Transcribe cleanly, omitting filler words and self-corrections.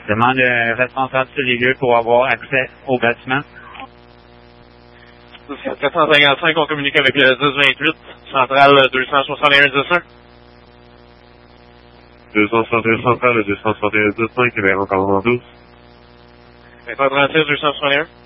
Demande responsable sur les lieux pour avoir accès au bâtiment. 455, on communique avec le 1028, centrale 261-11. 261 centrale, 261-15, il est encore en 12. 536, 261.